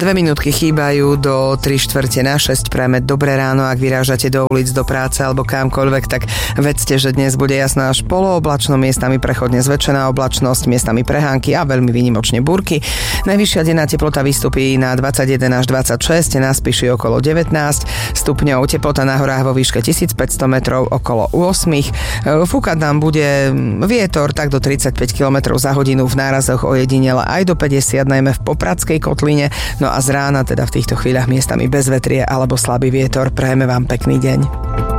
2 minútky chýbajú do 5:45. Prajeme dobré ráno, ak vyrážate do ulic, do práce alebo kamkoľvek, tak vedzte, že dnes bude jasná až polooblačno, miestami prechodne zväčšená oblačnosť, miestami prehánky a veľmi výnimočne búrky. Najvyššia denná teplota vystupí na 21 až 26, na Spiši okolo 19 stupňov, teplota na horách vo výške 1500 metrov okolo 8. Fúkať nám bude vietor tak do 35 km za hodinu, v nárazoch ojedinele aj do 50, najmä v Popradskej kotline. No a z rána teda v týchto chvíľach miestami bez vetrie alebo slabý vietor. Prajeme vám pekný deň.